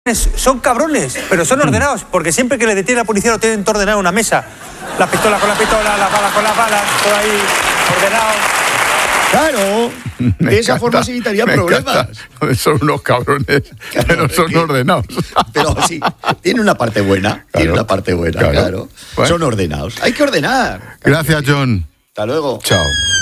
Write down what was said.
son cabrones, pero son ordenados, porque siempre que le detiene la policía lo tienen todo ordenado en una mesa. La pistola con la pistola, las balas con las balas, todo ahí ordenado. Claro, de esa forma se evitarían problemas. Son unos cabrones, claro, pero son ordenados. Pero sí, tiene una parte buena, claro, claro. Bueno. Son ordenados. Hay que ordenar. Gracias, John. Hasta luego. Chao.